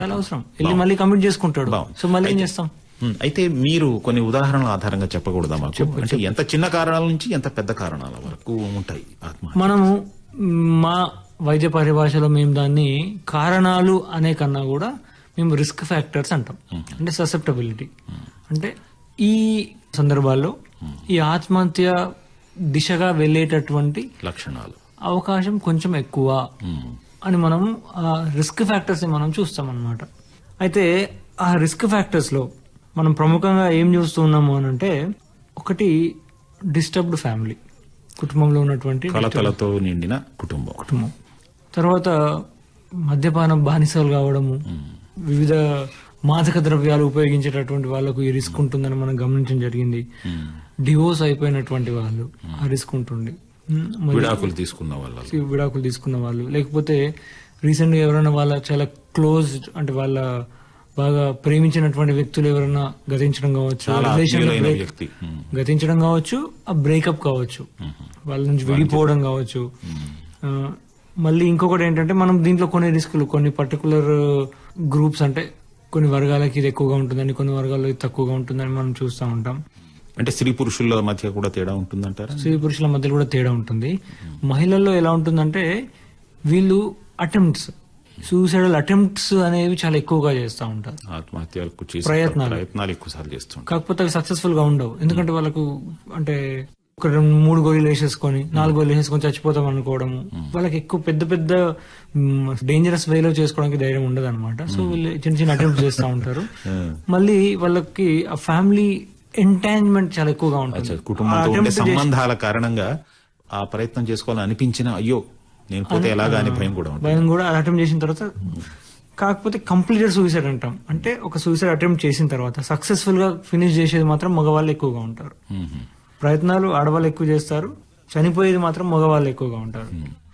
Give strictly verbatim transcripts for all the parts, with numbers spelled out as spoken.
చాలా అవసరం. వెళ్ళి మళ్ళీ కమిట్ చేసుకుంటాడు. సో మళ్ళీ ఏం చేస్తాం? అయితే మీరు కొన్ని ఉదాహరణల ఆధారంగా చెప్పకూడదా మాకు? అంటే ఎంత చిన్న కారణాల నుంచి ఎంత పెద్ద కారణాల వరకు ఉంటాయి ఆత్మహత్య? మనము మా వైద్య పరిభాషలో మేము దాన్ని కారణాలు అనే కన్నా కూడా మేము రిస్క్ ఫ్యాక్టర్స్ అంటాం. అంటే ససెప్టబిలిటీ. అంటే ఈ సందర్భాల్లో ఈ ఆత్మహత్య దిశగా వెళ్లేటటువంటి లక్షణాలు అవకాశం కొంచెం ఎక్కువ అని మనం ఆ రిస్క్ ఫ్యాక్టర్స్ ని మనం చూస్తాం అన్నమాట. అయితే ఆ రిస్క్ ఫ్యాక్టర్స్ లో మనం ప్రముఖంగా ఏం చూస్తూ ఉన్నాము అని అంటే, ఒకటి డిస్టర్బ్డ్ ఫ్యామిలీ, కుటుంబంలో ఉన్నటువంటి కలతలతో నిండిన కుటుంబం కుటుంబం తర్వాత మద్యపానం బానిసలు కావడము, వివిధ మాదక ద్రవ్యాలు ఉపయోగించేటటువంటి వాళ్ళకు ఈ రిస్క్ ఉంటుందని మనం గమనించడం జరిగింది. డివోర్స్ అయిపోయినటువంటి వాళ్ళు ఆ రిస్క్ ఉంటుంది. విడాకులు తీసుకున్న వాళ్ళు విడాకులు తీసుకున్న వాళ్ళు లేకపోతే రీసెంట్ గా ఎవరైనా వాళ్ళ చాలా క్లోజ్ అంటే వాళ్ళ బాగా ప్రేమించినటువంటి వ్యక్తులు ఎవరైనా గతించడం కావచ్చు, గతించడం కావచ్చు, ఆ బ్రేకప్ కావచ్చు, వాళ్ళ నుంచి విడిపోవడం కావచ్చు. మళ్ళీ ఇంకొకటి ఏంటంటే మనం దీంట్లో కొన్ని రిస్కులు, కొన్ని పర్టికులర్ గ్రూప్స్ అంటే కొన్ని వర్గాలకి ఇది ఎక్కువగా ఉంటుందని, కొన్ని వర్గాల్లో ఇది తక్కువగా ఉంటుందని మనం చూస్తూ ఉంటాం. అంటే స్త్రీ పురుషుల మధ్య కూడా తేడా ఉంటుందంటారా? స్త్రీ పురుషుల మధ్య కూడా తేడా ఉంటుంది. మహిళల్లో ఎలా ఉంటుందంటే వీళ్ళు అటెంప్ట్స్, సూసైడల్ అటెంప్ట్స్ అనేవి చాలా ఎక్కువగా చేస్తూ ఉంటారు. ఆత్మహత్యలకు ప్రయత్నాలు ప్రయత్నాలు ఎక్కువ సార్లు చేస్తుంటారు. కాకపోతే అవి సక్సెస్ఫుల్ గా ఉండవు. ఎందుకంటే వాళ్ళకు అంటే ఒక రెండు మూడు గోళీలు వేసేసుకొని నాలుగు గోళీలు వేసేసుకొని చచ్చిపోతాం అనుకోవడము, వాళ్ళకి ఎక్కువ పెద్ద పెద్ద డేంజరస్ వేలో చేసుకోవడానికి ధైర్యం ఉండదు అనమాట. సో వీళ్ళు చిన్న చిన్న అటెంప్ట్స్ చేస్తూ ఉంటారు. మళ్ళీ వాళ్ళకి ఆ ఫ్యామిలీ ఎంటాంజ్మెంట్ చాలా ఎక్కువగా ఉంటుంది. కుటుంబంతో ఉండే సంబంధాల కారణంగా ఆ ప్రయత్నం చేసుకోవాలని అనిపించిన అయ్యో నేను పోతే ఎలాగా అని భయం కూడా భయం కూడా అటెంప్ట్ చేసిన తర్వాత, కాకపోతే కంప్లీటెడ్ సూసైడ్ అంటాం. అంటే ఒక సూసైడ్ అటెంప్ట్ చేసిన తర్వాత సక్సెస్ఫుల్ గా ఫినిష్ చేసేది మాత్రం మగవాళ్ళు ఎక్కువగా ఉంటారు. ప్రయత్నాలు ఆడవాళ్ళు ఎక్కువ చేస్తారు, చనిపోయేది మాత్రం మగవాళ్ళు ఎక్కువగా ఉంటారు.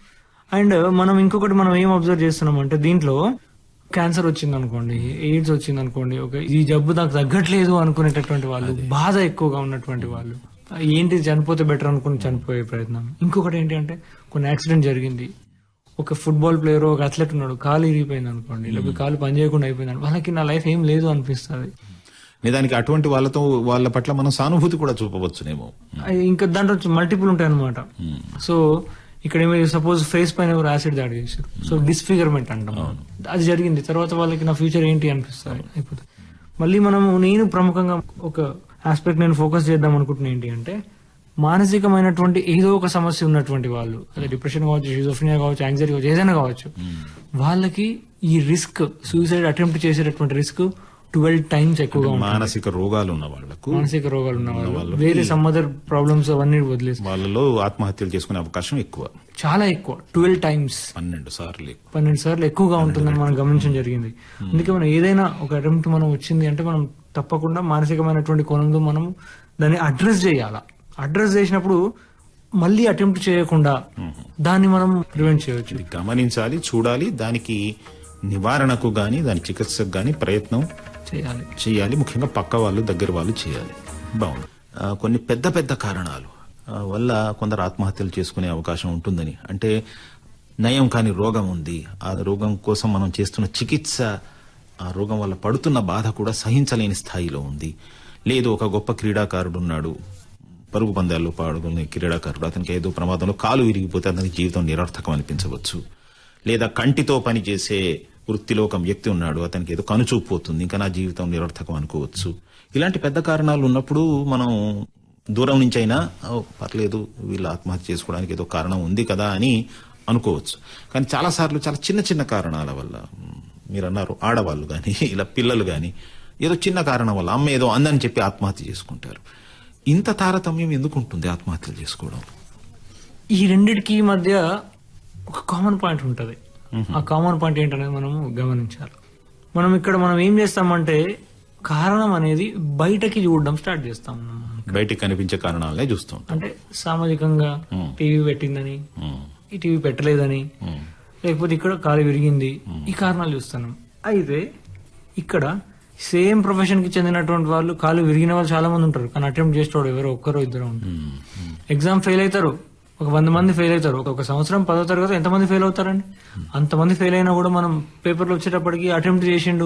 అండ్ మనం ఇంకొకటి మనం ఏం అబ్జర్వ్ చేస్తున్నాం అంటే, దీంట్లో క్యాన్సర్ వచ్చింది అనుకోండి, ఎయిడ్స్ వచ్చింది అనుకోండి, ఒక ఈ జబ్బు నాకు తగ్గట్లేదు అనుకునేటటువంటి వాళ్ళు, బాధ ఎక్కువగా ఉన్నటువంటి వాళ్ళు, ఏంటి చనిపోతే బెటర్ అనుకుని చనిపోయే ప్రయత్నం. ఇంకొకటి ఏంటి అంటే, కొన్ని యాక్సిడెంట్ జరిగింది, ఒక ఫుట్బాల్ ప్లేయర్ ఒక అథ్లెట్ ఉన్నాడు, కాలు ఇరిగిపోయింది అనుకోండి, లేకపోతే కాలు పనిచేయకుండా అయిపోయింది, వాళ్ళకి నా లైఫ్ ఏం లేదు అనిపిస్తుంది. నిజానికి అటువంటి వాళ్ళతో వాళ్ళ పట్ల మనం సానుభూతి కూడా చూపవచ్చునేమో. ఇంకా దాంట్లో మల్టిపుల్ ఉంటాయి అనమాట. సో ఇక్కడ ఏమి సపోజ్ ఫేస్ పైన ఎవరు యాసిడ్ దాడి చేశారు, సో డిస్ఫిగర్మెంట్ అంటాం, అది జరిగింది. తర్వాత వాళ్ళకి నా ఫ్యూచర్ ఏంటి అనిపిస్తుంది, అయిపోతుంది. మళ్ళీ మనము నేను ప్రముఖంగా ఒక ఆస్పెక్ట్ నేను ఫోకస్ చేద్దాం అనుకుంటున్నా ఏంటి అంటే, మానసికమైనటువంటి ఏదో ఒక సమస్య ఉన్నటువంటి వాళ్ళు, అదే డిప్రెషన్ కావచ్చు, షిజోఫ్రెనియా కావచ్చు, యాంగ్జైటీ కావచ్చు, ఏదైనా కావచ్చు, వాళ్ళకి ఈ రిస్క్ సూసైడ్ అటెంప్ట్ చేసేటటువంటి రిస్క్ ట్వెల్వ్ టైమ్స్ ఎక్కువగా ఉంటుంది. మానసిక రోగాలు ఉన్న వాళ్ళకు, మానసిక రోగాలు ఉన్న వాళ్ళు, వేరే సమ్ అదర్ ప్రాబ్లమ్స్ అవన్నీ వదిలేసి వాళ్ళలో ఆత్మహత్యలు చేసుకునే అవకాశం ఎక్కువ, చాలా ఎక్కువ, ట్వెల్వ్ టైమ్స్, పన్నెండు సార్లు పన్నెండు సార్లు ఎక్కువగా ఉంటుందని మనం గమనించడం జరిగింది. అందుకే మనం ఏదైనా ఒక అటెంప్ట్ మనం వచ్చింది అంటే మనం తప్పకుండా మానసికమైనటువంటి కోణంలో మనం దాన్ని అడ్రస్ చేయాలా. అడ్రస్ చేసినప్పుడు మళ్ళీ అటెంప్ట్ చేయకుండా దాన్ని మనం ప్రివెంట్ చేయవచ్చు. గమనించాలి, చూడాలి, దానికి నివారణకు గాని దాని చికిత్సకు గాని ప్రయత్నం చేయాలి చేయాలి ముఖ్యంగా పక్క వాళ్ళు, దగ్గర వాళ్ళు చేయాలి. బాగుంది. కొన్ని పెద్ద పెద్ద కారణాలు వల్ల కొందరు ఆత్మహత్యలు చేసుకునే అవకాశం ఉంటుందని, అంటే నయం కాని రోగం ఉంది, ఆ రోగం కోసం మనం చేస్తున్న చికిత్స ఆ రోగం వల్ల పడుతున్న బాధ కూడా సహించలేని స్థాయిలో ఉంది. లేదు ఒక గొప్ప క్రీడాకారుడు ఉన్నాడు, పరుగు పందాల్లో పాల్గొనే క్రీడాకారుడు, అతనికి ఏదో ప్రమాదంలో కాలు విరిగిపోతే అతనికి జీవితం నిరర్థకం అనిపించవచ్చు. లేదా కంటితో పనిచేసే వృత్తిలో ఒక వ్యక్తి ఉన్నాడు, అతనికి ఏదో కనుచూపు పోతుంది, ఇంకా నా జీవితం నిరర్థకం అనుకోవచ్చు. ఇలాంటి పెద్ద కారణాలు ఉన్నప్పుడు మనం దూరం నుంచి అయినా పర్లేదు వీళ్ళు ఆత్మహత్య చేసుకోవడానికి ఏదో కారణం ఉంది కదా అని అనుకోవచ్చు. కానీ చాలా సార్లు చాలా చిన్న చిన్న కారణాల వల్ల, మీరు అన్నారు ఆడవాళ్ళు గాని ఇలా పిల్లలు గాని, ఏదో చిన్న కారణం వల్ల అమ్మ ఏదో అందని చెప్పి ఆత్మహత్య చేసుకుంటారు. ఇంత తారతమ్యం ఎందుకు ఉంటుంది ఆత్మహత్యలు చేసుకోవడం? ఈ రెండిటికి మధ్య ఒక కామన్ పాయింట్ ఉంటుంది. ఆ కామన్ పాయింట్ ఏంటనేది మనము గమనించాలి. మనం ఇక్కడ మనం ఏం చేస్తామంటే, కారణం అనేది బయటకి చూడడం స్టార్ట్ చేస్తాం. బయటకి కనిపించే కారణాలనే చూస్తాం. అంటే సామాజికంగా టీవీ పెట్టిందని, ఈ టీవీ పెట్టలేదని, లేకపోతే ఇక్కడ కాలు విరిగింది, ఈ కారణాలు చూస్తున్నాం. అయితే ఇక్కడ సేమ్ ప్రొఫెషన్ కి చెందినటువంటి వాళ్ళు, కాలు విరిగిన వాళ్ళు చాలా మంది ఉంటారు, కానీ అటెంప్ట్ చేసేవాడు ఎవరో ఒక్కరో ఇద్దరు ఉంటారు. ఎగ్జామ్ ఫెయిల్ అవుతారు, ఒక వంద మంది ఫెయిల్ అవుతారు. ఒక సంవత్సరం పదో తరగతి ఎంతమంది ఫెయిల్ అవుతారండి? అంతమంది ఫెయిల్ అయినా కూడా మనం పేపర్లో వచ్చేటప్పటికి అటెంప్ట్ చేసిండు